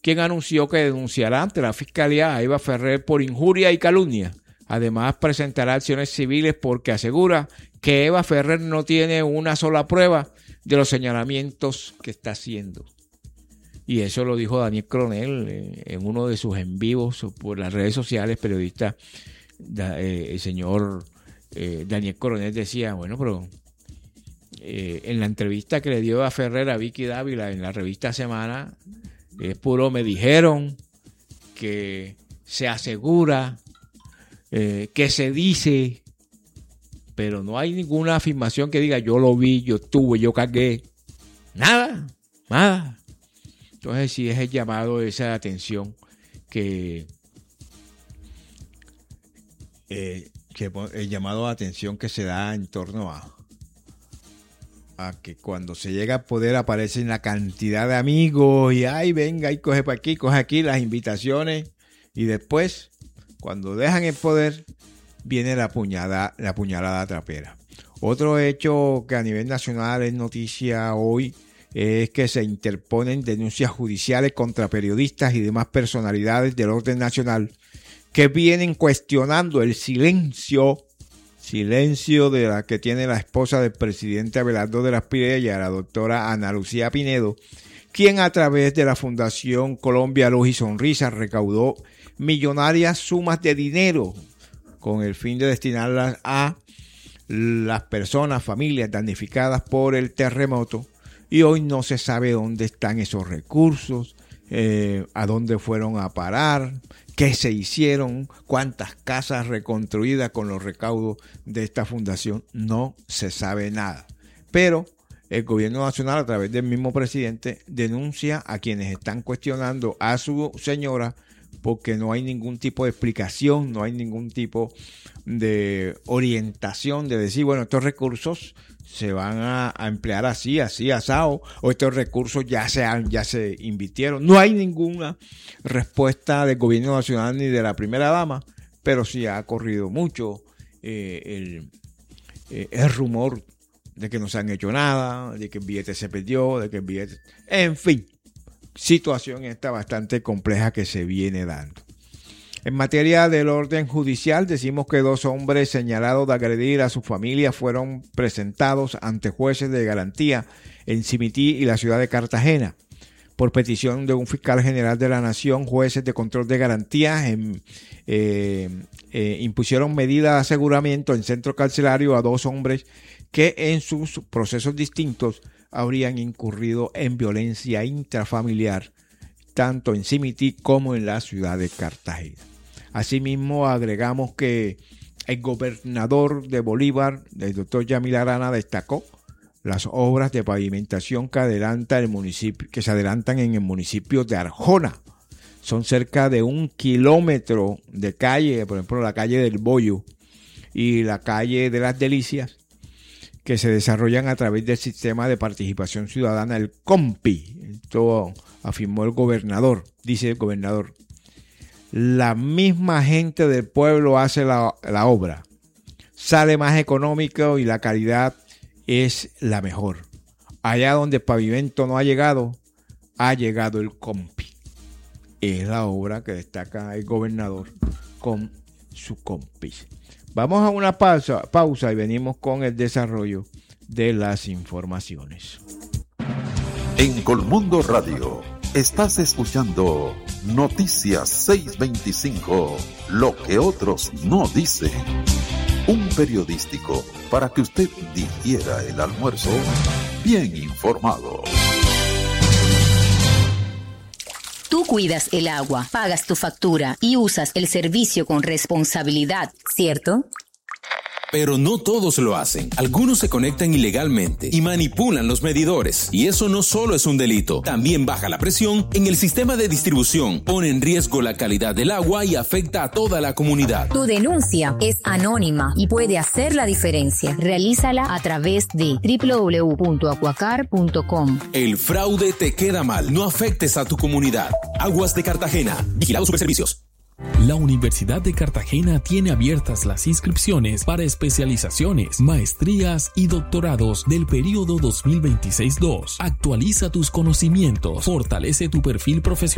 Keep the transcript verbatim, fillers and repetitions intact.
quien anunció que denunciará ante la Fiscalía a Eva Ferrer por injuria y calumnia. Además, presentará acciones civiles porque asegura que Eva Ferrer no tiene una sola prueba de los señalamientos que está haciendo. Y eso lo dijo Daniel Coronel en uno de sus en vivos por las redes sociales. Periodista, el señor Daniel Coronel decía, bueno, pero eh, en la entrevista que le dio a Ferrer a Vicky Dávila en la revista Semana, es puro me dijeron, que se asegura, eh, que se dice, pero no hay ninguna afirmación que diga yo lo vi, yo estuve, yo cagué. Nada, nada. Entonces sí es el llamado, esa atención que, eh, que el llamado de atención que se da en torno a, a que cuando se llega a poder aparecen la cantidad de amigos y ay venga y coge para aquí, coge aquí las invitaciones y después cuando dejan el poder viene la puñalada, la puñalada trapera. Otro hecho que a nivel nacional es noticia hoy es que se interponen denuncias judiciales contra periodistas y demás personalidades del orden nacional que vienen cuestionando el silencio, silencio de la que tiene la esposa del presidente Abelardo de las Pirellas, la doctora Ana Lucía Pinedo, quien a través de la Fundación Colombia Luz y Sonrisa recaudó millonarias sumas de dinero con el fin de destinarlas a las personas, familias damnificadas por el terremoto. Y hoy no se sabe dónde están esos recursos, eh, a dónde fueron a parar, qué se hicieron, cuántas casas reconstruidas con los recaudos de esta fundación. No se sabe nada. Pero el gobierno nacional, a través del mismo presidente, denuncia a quienes están cuestionando a su señora porque no hay ningún tipo de explicación, no hay ningún tipo de orientación de decir, bueno, estos recursos se van a, a emplear así, así, asado, o estos recursos ya se, han, ya se invirtieron. No hay ninguna respuesta del gobierno nacional ni de la primera dama, pero sí ha corrido mucho eh, el, eh, el rumor de que no se han hecho nada, de que el billete se perdió, de que el billete... En fin, situación esta bastante compleja que se viene dando. En materia del orden judicial, decimos que dos hombres señalados de agredir a su familia fueron presentados ante jueces de garantía en Cimití y la ciudad de Cartagena. Por petición de un fiscal general de la Nación, jueces de control de garantías en, eh, eh, impusieron medidas de aseguramiento en centro carcelario a dos hombres que en sus procesos distintos habrían incurrido en violencia intrafamiliar, tanto en Cimití como en la ciudad de Cartagena. Asimismo, agregamos que el gobernador de Bolívar, el doctor Yamil Arana, destacó las obras de pavimentación que, adelanta el municipio, que se adelantan en el municipio de Arjona. Son cerca de un kilómetro de calle, por ejemplo, la calle del Bollo y la calle de las Delicias, que se desarrollan a través del sistema de participación ciudadana, el COMPI. Esto afirmó el gobernador, dice el gobernador. La misma gente del pueblo hace la, la obra. Sale más económico y la calidad es la mejor. Allá donde el pavimento no ha llegado, ha llegado el COMPI. Es la obra que destaca el gobernador con su COMPI. Vamos a una pausa, pausa y venimos con el desarrollo de las informaciones. En Colmundo Radio estás escuchando Noticias seiscientos veinticinco, lo que otros no dicen. Un periodístico para que usted digiera el almuerzo bien informado. Tú cuidas el agua, pagas tu factura y usas el servicio con responsabilidad, ¿cierto? Pero no todos lo hacen. Algunos se conectan ilegalmente y manipulan los medidores. Y eso no solo es un delito, también baja la presión en el sistema de distribución, pone en riesgo la calidad del agua y afecta a toda la comunidad. Tu denuncia es anónima y puede hacer la diferencia. Realízala a través de doble u doble u doble u punto acuacar punto com. El fraude te queda mal. No afectes a tu comunidad. Aguas de Cartagena. Vigilados Superservicios. La Universidad de Cartagena tiene abiertas las inscripciones para especializaciones, maestrías y doctorados del periodo dos mil veintiséis dos. Actualiza tus conocimientos, fortalece tu perfil profesional